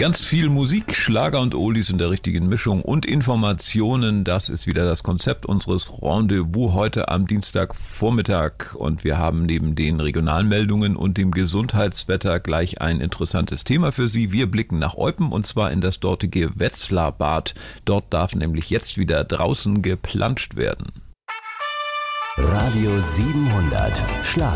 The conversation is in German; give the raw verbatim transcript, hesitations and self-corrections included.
Ganz viel Musik, Schlager und Oldies in der richtigen Mischung und Informationen, das ist wieder das Konzept unseres Rendezvous heute am Dienstagvormittag. Und wir haben neben den Regionalmeldungen und dem Gesundheitswetter gleich ein interessantes Thema für Sie. Wir blicken nach Eupen und zwar in das dortige Wetzlarbad. Dort darf nämlich jetzt wieder draußen geplanscht werden. Radio siebenhundert Schlager.